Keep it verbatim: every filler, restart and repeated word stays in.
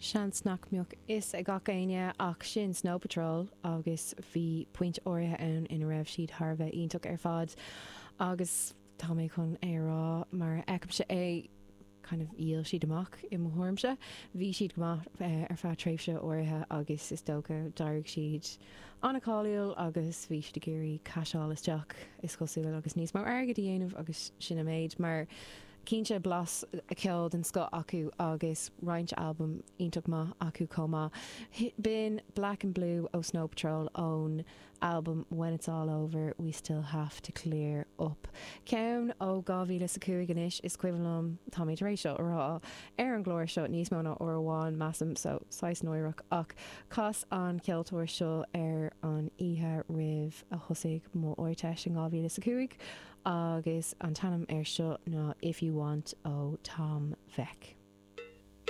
Sean snacmioch is ag gacéine ach sin Snow Patrol agus bhí puint áirithe ann ina raibh siad Harbheith ionach ar fad agus tá mé chun é rá mar eicimse é kind of íal siad amach i mo thuaimse. Bhí siad gomach uh, ar fá tréimhse áirithe agus is dócha dairg siad anna cáiliúil agus bhí siad géirí caiiseáil isteach is cosúil agus níos mar airgad dhéanamh agus sinna méid mar cínse blas a ceol den sco acu agus roiint album ionach ma acu comá. Bin Black and Blue ó Snow Patrol own album When It's All Over We Still Have to Clear Up. Ceann ó gábhíle sa cuaigis is cuihanlum Tommy Dre-seo rá ar an glóir seo níos móna ó bháin massam so sais nóireach ach cos an ceoltóir seo ar an ihe rih a thosaigh mó áirteis an gábhíle sa cuaig agus an tanam ar seo ná If You Want ó Tom Vec.